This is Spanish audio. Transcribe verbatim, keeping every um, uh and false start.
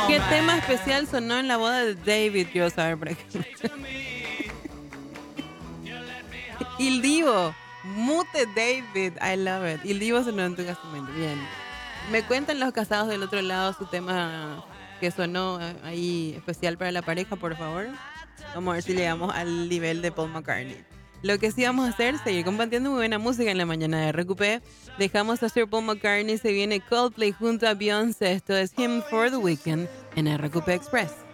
¿Qué tema especial sonó en la boda de David? Quiero saber por ejemplo. Il Divo. Mute David. I love it. Il Divo sonó en tu casamiento. Bien. Me cuentan los casados del otro lado su tema que sonó eh, ahí especial para la pareja, por favor. Vamos a ver si llegamos al nivel de Paul McCartney. Lo que sí vamos a hacer es seguir compartiendo muy buena música en la mañana de R Q P. Dejamos a Sir Paul McCartney, se viene Coldplay junto a Beyoncé. Esto es Him for the Weekend en R Q P Express.